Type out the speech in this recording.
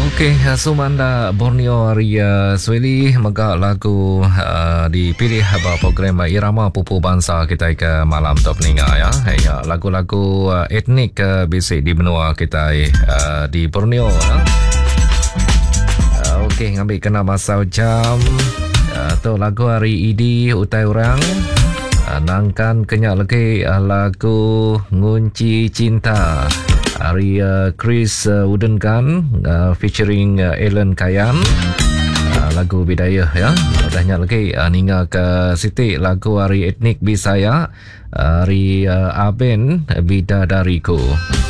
Okey, Sumanda Borneo Ria Sweli maka lagu dipilih program Irama Pupu Bangsa kita ke malam top ninga ya. Ya, lagu-lagu etnik basic di benua kita di Borneo ya. Okey, ngambil kena masa jam tu lagu hari ini utai orang nangkan kenyak lagi lagu Ngunci Cinta hari Chris Udenkan featuring Alan Kayan lagu Bidayah ya. Dahnya lagi ninga ke Siti lagu hari etnik Bisaya hari Aben Bidadariku.